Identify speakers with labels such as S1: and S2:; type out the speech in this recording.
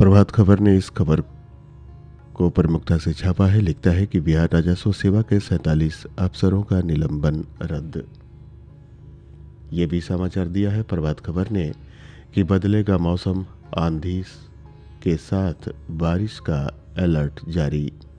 S1: प्रभात खबर ने इस खबर को प्रमुखता से छापा है। लिखता है कि बिहार राजस्व सेवा के 47 अफसरों का निलंबन रद्द। ये भी समाचार दिया है प्रभात खबर ने कि बदलेगा मौसम, आंधी के साथ बारिश का अलर्ट जारी।